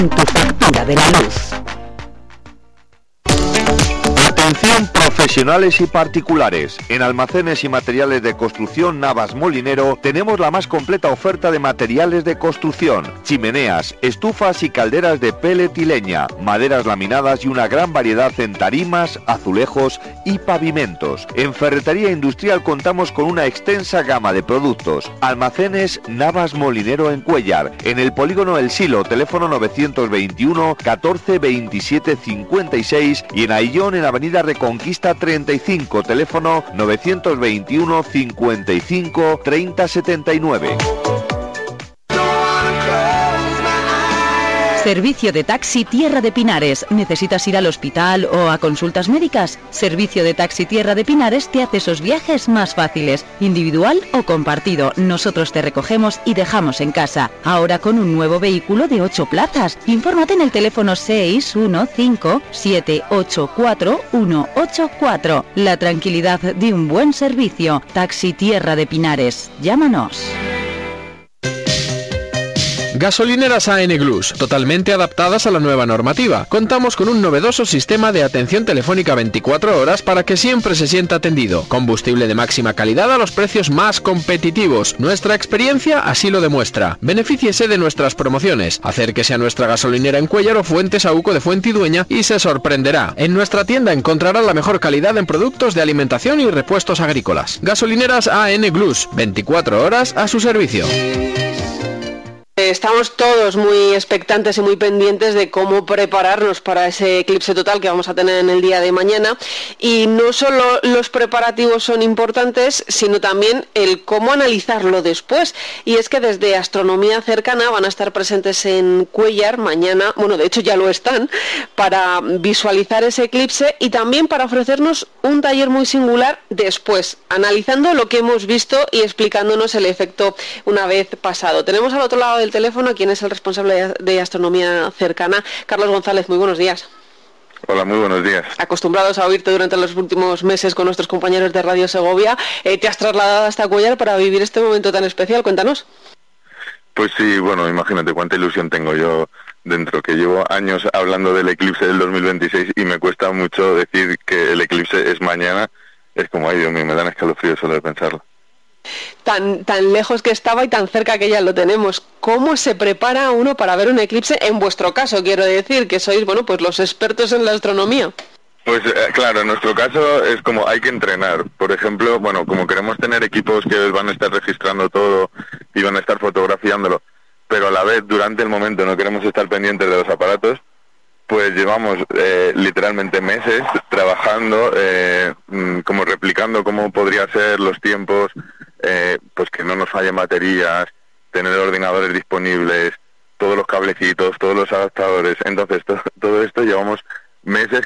tu factura de la luz. Atención profesionales y particulares. En Almacenes y Materiales de Construcción Navas Molinero tenemos la más completa oferta de materiales de construcción: chimeneas, estufas y calderas de pellet y leña, maderas laminadas y una gran variedad en tarimas, azulejos y pavimentos. En Ferretería Industrial contamos con una extensa gama de productos. Almacenes Navas Molinero en Cuéllar, en el Polígono El Silo, teléfono 921 14 27 56, y en Aillón, en Avenida Reconquista 35, teléfono 921 55 30 79. Servicio de taxi Tierra de Pinares. ¿Necesitas ir al hospital o a consultas médicas? Servicio de taxi Tierra de Pinares te hace esos viajes más fáciles, individual o compartido. Nosotros te recogemos y dejamos en casa. Ahora con un nuevo vehículo de 8 plazas. Infórmate en el teléfono 615 784 184. La tranquilidad de un buen servicio. Taxi Tierra de Pinares. Llámanos. Gasolineras AN Glus, totalmente adaptadas a la nueva normativa. Contamos con un novedoso sistema de atención telefónica 24 horas para que siempre se sienta atendido. Combustible de máxima calidad a los precios más competitivos. Nuestra experiencia así lo demuestra. Benefíciese de nuestras promociones. Acérquese a nuestra gasolinera en Cuéllar o Fuentes Saúco de Fuentidueña y se sorprenderá. En nuestra tienda encontrará la mejor calidad en productos de alimentación y repuestos agrícolas. Gasolineras AN Glus, 24 horas a su servicio. Estamos todos muy expectantes y muy pendientes de cómo prepararnos para ese eclipse total que vamos a tener en el día de mañana, y no solo los preparativos son importantes, sino también el cómo analizarlo después. Y es que desde Astronomía Cercana van a estar presentes en Cuéllar mañana, bueno, de hecho ya lo están, para visualizar ese eclipse y también para ofrecernos un taller muy singular después, analizando lo que hemos visto y explicándonos el efecto una vez pasado. Tenemos al otro lado del teléfono quien es el responsable de Astronomía Cercana, Carlos González. Muy buenos días. Hola, muy buenos días. Acostumbrados a oírte durante los últimos meses con nuestros compañeros de Radio Segovia, te has trasladado hasta Cuéllar para vivir este momento tan especial. Cuéntanos. Pues sí, bueno, imagínate cuánta ilusión tengo yo dentro, que llevo años hablando del eclipse del 2026 y me cuesta mucho decir que el eclipse es mañana. Es como, ay Dios mío, me dan escalofríos solo de pensarlo. Tan lejos que estaba y tan cerca que ya lo tenemos. ¿Cómo se prepara uno para ver un eclipse? En vuestro caso, quiero decir, que sois, bueno, pues los expertos en la astronomía. Pues claro, en nuestro caso es como hay que entrenar. Por ejemplo, bueno, como queremos tener equipos que van a estar registrando todo y van a estar fotografiándolo, pero a la vez durante el momento no queremos estar pendientes de los aparatos, pues llevamos literalmente meses trabajando, como replicando cómo podría ser los tiempos, pues que no nos fallen baterías, tener ordenadores disponibles, todos los cablecitos, todos los adaptadores. Entonces todo esto llevamos meses